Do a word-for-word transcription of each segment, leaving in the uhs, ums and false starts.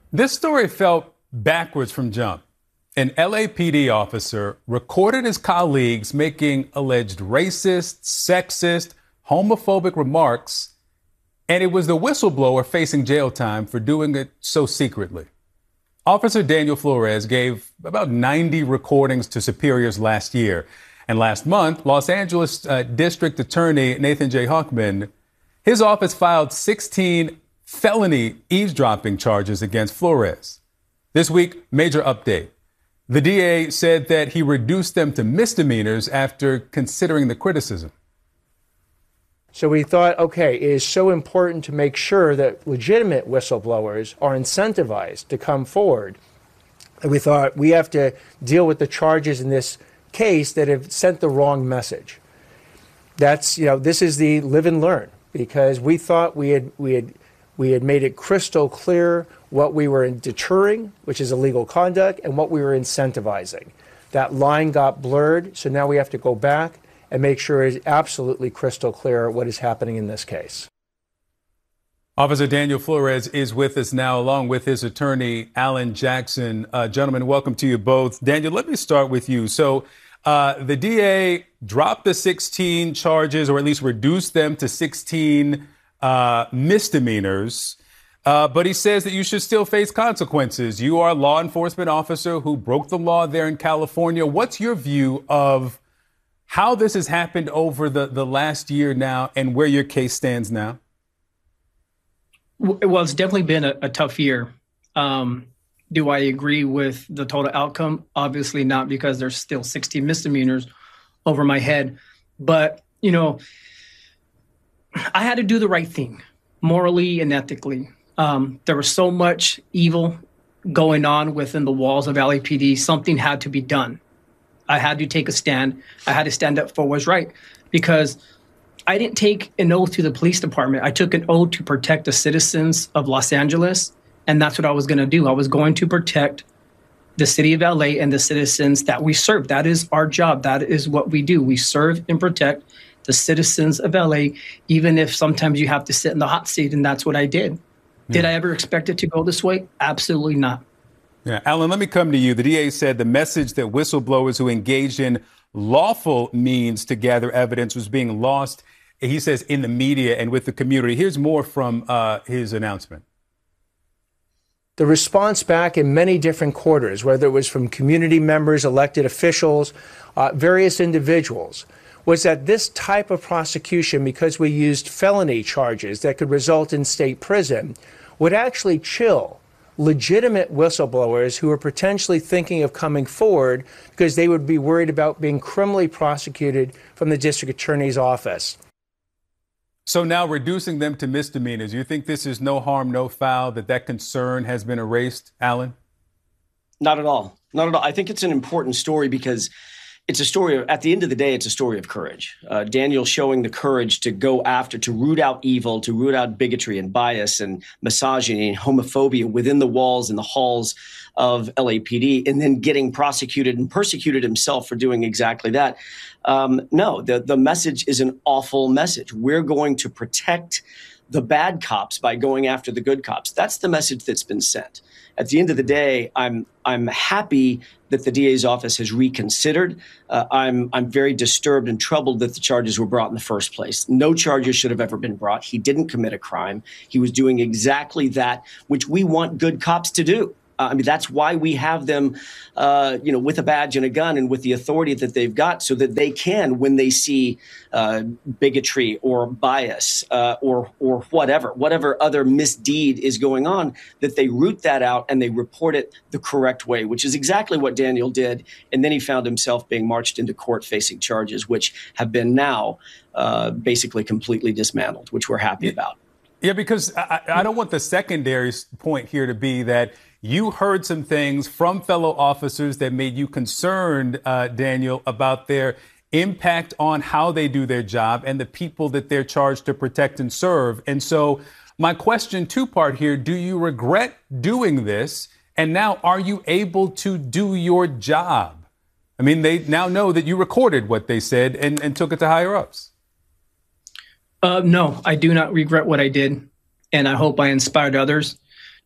This story felt backwards from jump. An L A P D officer recorded his colleagues making alleged racist, sexist, homophobic remarks, and it was the whistleblower facing jail time for doing it so secretly. Officer Daniel Flores gave about ninety recordings to superiors last year. And last month, Los Angeles uh, District Attorney Nathan J. Huckman, his office filed sixteen felony eavesdropping charges against Flores. This week, major update. The D A said that he reduced them to misdemeanors after considering the criticism. So we thought, okay, it is so important to make sure that legitimate whistleblowers are incentivized to come forward. And we thought we have to deal with the charges in this case that have sent the wrong message. That's, you know, this is the live and learn, because we thought we had we had we had made it crystal clear what we were deterring, which is illegal conduct, and what we were incentivizing. That line got blurred, so now we have to go back and make sure it's absolutely crystal clear what is happening in this case. Officer Daniel Flores is with us now, along with his attorney, Alan Jackson. Uh, gentlemen, welcome to you both. Daniel, let me start with you. So uh, the D A dropped the sixteen charges, or at least reduced them to sixteen uh, misdemeanors. Uh, but he says that you should still face consequences. You are a law enforcement officer who broke the law there in California. What's your view of how this has happened over the, the last year now and where your case stands now? Well, it's definitely been a, a tough year. Um, do I agree with the total outcome? Obviously not, because there's still sixteen misdemeanors over my head. But, you know, I had to do the right thing morally and ethically. Um, there was so much evil going on within the walls of L A P D. Something had to be done. I had to take a stand. I had to stand up for what's right, because I didn't take an oath to the police department. I took an oath to protect the citizens of Los Angeles, and that's what I was going to do. I was going to protect the city of L A and the citizens that we serve. That is our job. That is what we do. We serve and protect the citizens of L A, even if sometimes you have to sit in the hot seat, and that's what I did. Yeah. Did I ever expect it to go this way? Absolutely not. Yeah, Alan, let me come to you. The D A said the message that whistleblowers who engaged in lawful means to gather evidence was being lost, he says, in the media and with the community. Here's more from uh, his announcement. The response back in many different quarters, whether it was from community members, elected officials, uh, various individuals, was that this type of prosecution, because we used felony charges that could result in state prison, would actually chill legitimate whistleblowers who are potentially thinking of coming forward because they would be worried about being criminally prosecuted from the district attorney's office. So now reducing them to misdemeanors, you think this is no harm, no foul, that that concern has been erased, Alan? Not at all. Not at all. I think it's an important story because it's a story of, at the end of the day, it's a story of courage. Uh, Daniel showing the courage to go after, to root out evil, to root out bigotry and bias and misogyny and homophobia within the walls and the halls of L A P D, and then getting prosecuted and persecuted himself for doing exactly that. Um, no, the, the message is an awful message. We're going to protect the bad cops by going after the good cops. That's the message that's been sent. At the end of the day, I'm I'm happy that the D A's office has reconsidered. Uh, I'm I'm very disturbed and troubled that the charges were brought in the first place. No charges should have ever been brought. He didn't commit a crime. He was doing exactly that which we want good cops to do. Uh, I mean, that's why we have them, uh, you know, with a badge and a gun and with the authority that they've got, so that they can, when they see uh, bigotry or bias uh, or or whatever, whatever other misdeed is going on, that they root that out and they report it the correct way, which is exactly what Daniel did. And then he found himself being marched into court facing charges, which have been now uh, basically completely dismantled, which we're happy about. Yeah, because I, I don't want the secondary point here to be that you heard some things from fellow officers that made you concerned, uh, Daniel, about their impact on how they do their job and the people that they're charged to protect and serve. And so my question, two-part here, do you regret doing this? And now, are you able to do your job? I mean, they now know that you recorded what they said and, and took it to higher-ups. Uh, no, I do not regret what I did. And I hope I inspired others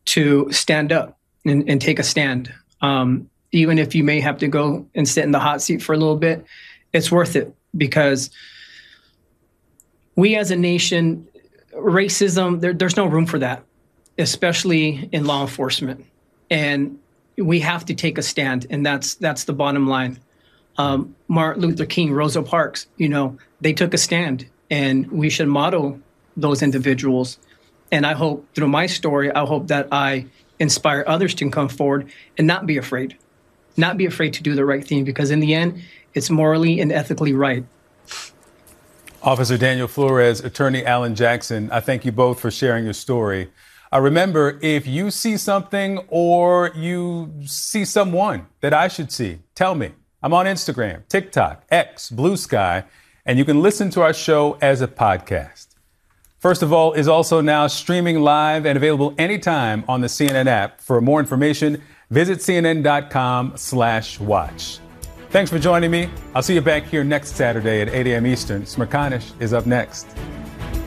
to stand up and, and take a stand. Um, even if you may have to go and sit in the hot seat for a little bit, it's worth it, because we as a nation, racism, there, there's no room for that, especially in law enforcement. And we have to take a stand, and that's that's the bottom line. Um, Martin Luther King, Rosa Parks, you know, they took a stand, and we should model those individuals. And I hope through my story, I hope that I inspire others to come forward and not be afraid, not be afraid to do the right thing, because in the end, it's morally and ethically right. Officer Daniel Flores, Attorney Alan Jackson, I thank you both for sharing your story. Uh, remember, if you see something or you see someone that I should see, tell me. I'm on Instagram, TikTok, X, Blue Sky, and you can listen to our show as a podcast. First of All is also now streaming live and available anytime on the C N N app. For more information, visit cnn.com slash watch. Thanks for joining me. I'll see you back here next Saturday at eight a.m. Eastern. Smerconish is up next.